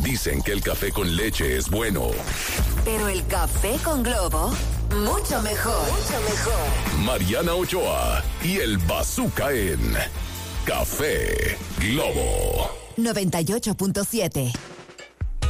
Dicen que el café con leche es bueno. Pero el café con Globo, mucho mejor. Mucho mejor. Mariana Ochoa y el Bazooka en Café Globo 98.7.